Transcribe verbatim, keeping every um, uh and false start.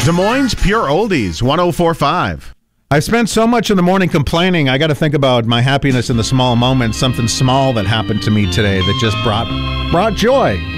Des Moines Pure Oldies, one oh four point five. I spent so much in the morning complaining, I got to think about my happiness in the small moments, something small that happened to me today that just brought brought joy.